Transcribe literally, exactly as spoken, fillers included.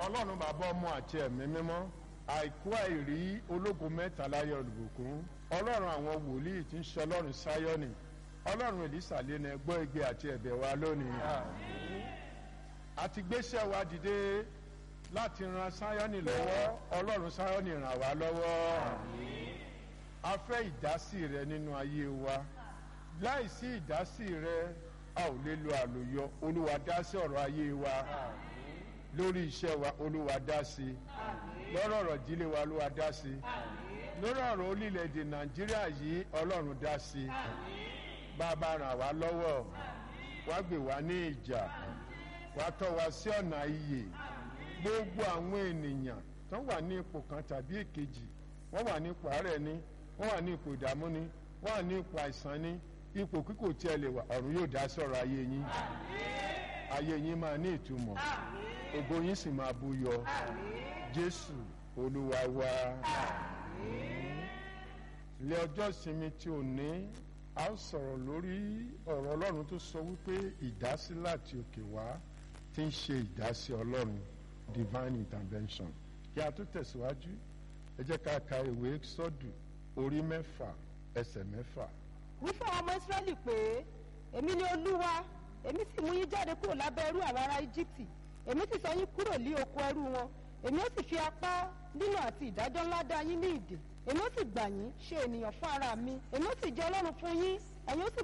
ọlọ́run bàbá ọmọ àti ẹ̀mí mímọ́ àìkú àìrí ológun mẹ́ta láyé olùbùkún ọlọ́run àwọn wòlíì tí ń ṣe ọlọ́run sáyọ́nì ọlọ́run èlísà lẹ́nu ẹgbọ́ igbe àti ẹ̀bẹ̀ wa lónìí àti gbéṣẹ́ wa dìde láti ran sáyọ́nì lọ́wọ́ ọlọ́run sáyọ́nì ràn wá lọ́wọ́ a fẹ́ ìdásí rẹ nínú ayé wa láìsí ìdásí rẹ a ò lè lo àlòyọ olúwa dá sí ọ̀rọ̀ ayé wa lórí iṣẹ́ wa olúwa dá sí lọ́rọ̀ ọ̀rọ̀ ìdílé wa olúwa dá sí lórí ọ̀rọ̀ orílẹ̀-èdè nàìjíríà yìí ọlọ́run dá sí bàbá ràn wá lọ́wọ́ wá gbè wá ní ìjà wá tọ́ wa sí ọ̀nà ìyè gbogbo àwọn ènìyàn tó wà ní ipò kan tàbí èkejì wọ́n wà ní ipò àárẹ̀ ni wọ́n wà ní ipò ìdààmú ni wọ́n wà ní ipò àìsàn ni ipò kíkò tí ẹ lè wà ọ̀run yóò dá sọ̀rọ̀ ayé yín ayé yín máa ní ìtumọ̀ ògo yín sì máa búyọ jésù olúwa wa ilé ọjọ́ ìsinmi tí ò ní a ó sọ̀rọ̀ lórí ọ̀rọ̀ ọlọ́run tó sọ wípé ìdásí láti òkè wá tí ń ṣe ìdásí ọlọ́run divine intervention kí a tó tẹ̀síwájú ẹ jẹ́ ká ka ìwé sọ́dù orí mẹ́fà ẹsẹ̀ mẹ́fà. wí fún àwọn ọmọ ìsírẹ́lì pé èmi ni olúwa èmi sì mú yín jáde kúrò lábẹ́ ẹrú àwọn ará íjíbítì èmi sì sọ yín kúrò ní oko ẹrú wọn èmi ó sì fi apá nínú àti ìdájọ́ ńlá dá yín ní ìdè èmi ó sì gbà yín ṣe ènìyàn fún ara mi èmi ó sì jẹ́ ọlọ́run fún yín ẹ̀yin ó sì